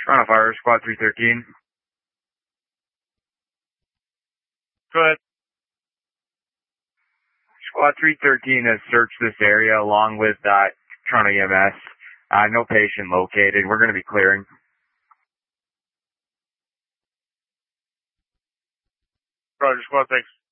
Toronto Fire, Squad 313. Go ahead. Squad 313 has searched this area along with Toronto EMS. No patient located. We're going to be clearing. Roger, Squad, thanks.